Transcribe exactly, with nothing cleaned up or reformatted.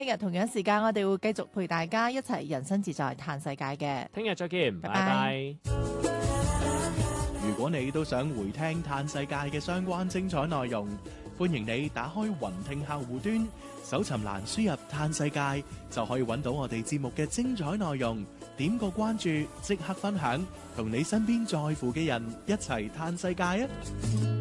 聽日同樣時間，我哋會繼續陪大家一齊人生自在嘆世界嘅。 聽日再見，拜拜拜。 拜。 如果你都想回聽嘆世界嘅相關精彩內容，歡迎你打開雲聽客戶端，搜尋欄輸入嘆世界，就可以揾到我哋節目嘅精彩內容。點個關注，即刻分享，同你身邊在乎嘅人一齊嘆世界啊！